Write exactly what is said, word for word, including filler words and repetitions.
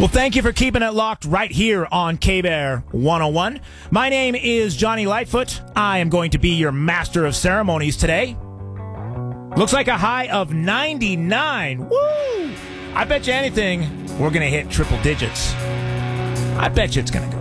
Well, thank you for keeping it locked right here on K-Bear one oh one. My name is Johnny Lightfoot. I am going to be your master of ceremonies today. Looks like a high of ninety-nine. Woo! I bet you anything we're going to hit triple digits. I bet you it's going to go